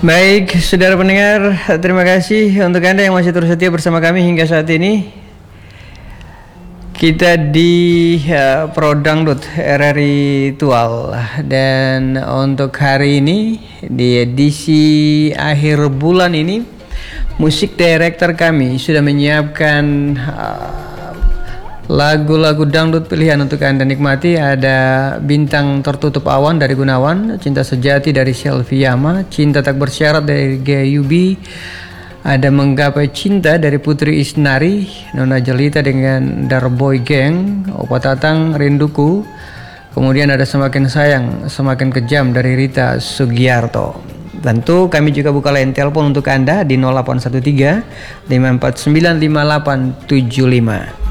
Baik, saudara pendengar, terima kasih untuk Anda yang masih terus setia bersama kami hingga saat ini. Kita di Pro Dangdut RRI Tual, dan untuk hari ini di edisi akhir bulan ini, musik director kami sudah menyiapkan lagu-lagu dangdut pilihan untuk Anda nikmati. Ada Bintang Tertutup Awan dari Gunawan, Cinta Sejati dari Selviyama, Cinta Tak Bersyarat dari Gayubi, ada Menggapai Cinta dari Putri Isnari, Nona Jelita dengan Darboy Gang, Opa Tatang Rinduku, kemudian ada Semakin Sayang Semakin Kejam dari Rita Sugiarto. Tentu kami juga buka line telepon untuk Anda di 0813 549 5875.